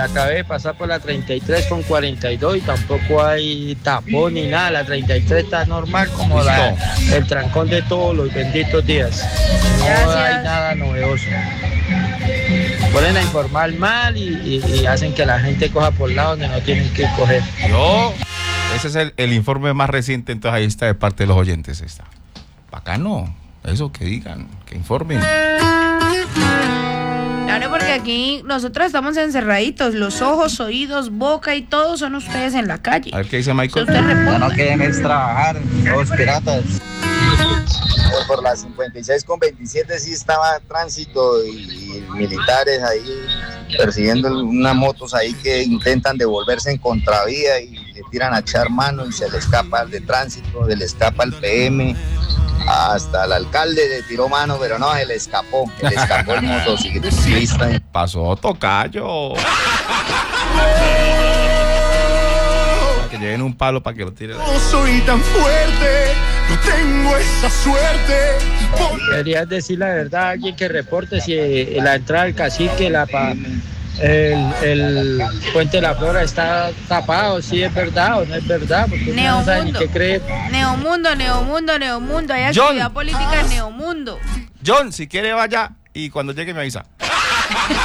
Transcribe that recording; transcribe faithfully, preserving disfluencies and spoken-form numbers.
acabé de pasar por la treinta y tres con cuarenta y dos y tampoco hay tapón ni nada. La treinta y tres está normal como la, el trancón de todos los benditos días. No Gracias. hay nada novedoso. Ponen a informar mal y, y, y hacen que la gente coja por lados donde no tienen que coger. Yo, ese es el, el informe más reciente, entonces ahí está de parte de los oyentes. Ahí está. Bacano, eso que digan, que informen. Claro, porque aquí nosotros estamos encerraditos, los ojos, oídos, boca y todo son ustedes en la calle. A ver qué dice Michael. Usted reporta. Ya no quieren es trabajar, todos piratas. Por la cincuenta y seis con veintisiete sí estaba tránsito y, y militares ahí persiguiendo unas motos ahí que intentan devolverse en contravía y le tiran a echar mano y se le escapa el de tránsito, se le escapa el P M. Hasta el alcalde le tiró mano, pero no, se le escapó, se le escapó el motociclista. Pasó tocayo. Para que lleven un palo para que lo tiren. No soy tan fuerte, no tengo esa suerte. Deberías decir la verdad a alguien que reporte si la entrada del cacique, la pa, el, el puente de la Flora está tapado, si es verdad o no es verdad, porque uno no sabe ni qué creer. Neomundo, Neomundo, Neomundo, hay actividad política en Neomundo. John, si quiere vaya y cuando llegue me avisa.